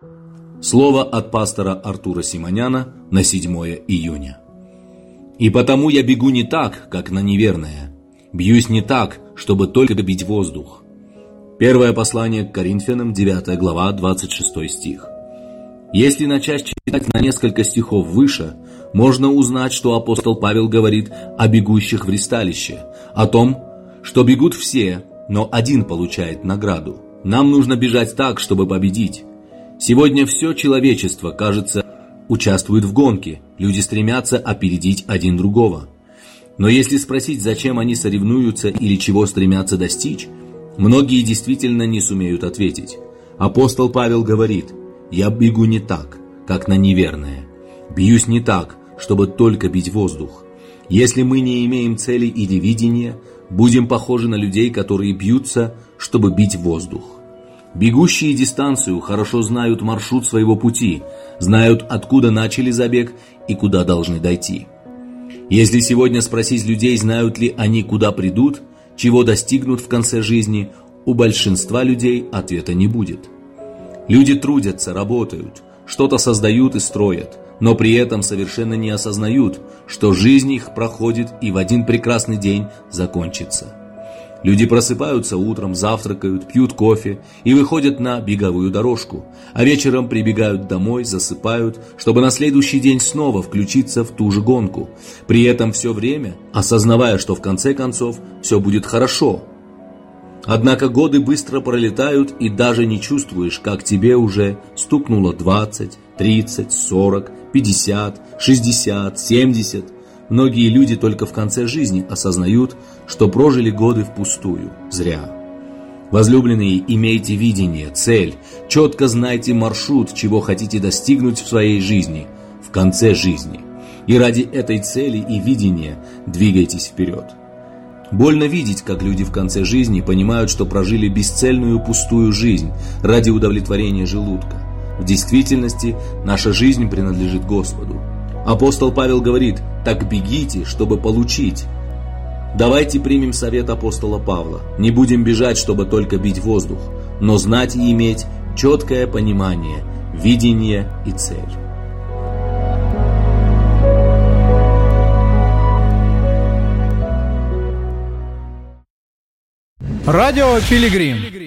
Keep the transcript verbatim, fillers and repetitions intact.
Слово от пастора Артура Симоняна на седьмое июня. «И потому я бегу не так, как на неверное, бьюсь не так, чтобы только бить воздух». Первое послание к Коринфянам, девятая глава, двадцать шестой стих. Если начать читать на несколько стихов выше, можно узнать, что апостол Павел говорит о бегущих в ристалище, о том, что бегут все, но один получает награду. Нам нужно бежать так, чтобы победить. Сегодня все человечество, кажется, участвует в гонке, люди стремятся опередить один другого. Но если спросить, зачем они соревнуются или чего стремятся достичь, многие действительно не сумеют ответить. Апостол Павел говорит: «Я бегу не так, как на неверное, бьюсь не так, чтобы только бить воздух». Если мы не имеем цели или видения, будем похожи на людей, которые бьются, чтобы бить воздух. Бегущие дистанцию хорошо знают маршрут своего пути, знают, откуда начали забег и куда должны дойти. Если сегодня спросить людей, знают ли они, куда придут, чего достигнут в конце жизни, у большинства людей ответа не будет. Люди трудятся, работают, что-то создают и строят, но при этом совершенно не осознают, что жизнь их проходит и в один прекрасный день закончится. Люди просыпаются утром, завтракают, пьют кофе и выходят на беговую дорожку, а вечером прибегают домой, засыпают, чтобы на следующий день снова включиться в ту же гонку, при этом все время осознавая, что в конце концов все будет хорошо. Однако годы быстро пролетают, и даже не чувствуешь, как тебе уже стукнуло двадцать, тридцать, сорок, пятьдесят, шестьдесят, семьдесят. Многие люди только в конце жизни осознают, что прожили годы впустую, зря. Возлюбленные, имейте видение, цель, четко знайте маршрут, чего хотите достигнуть в своей жизни, в конце жизни. И ради этой цели и видения двигайтесь вперед. Больно видеть, как люди в конце жизни понимают, что прожили бесцельную пустую жизнь ради удовлетворения желудка. В действительности наша жизнь принадлежит Господу. Апостол Павел говорит: «Так бегите, чтобы получить». Давайте примем совет апостола Павла. Не будем бежать, чтобы только бить воздух, но знать и иметь четкое понимание, видение и цель. Радио Пилигрим.